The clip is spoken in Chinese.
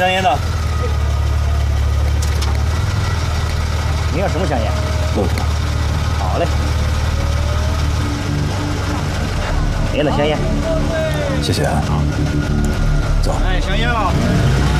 香烟的。 您要什么香烟？ 豆子。 好嘞。没了香烟。 谢谢啊。走。 哎，香烟了。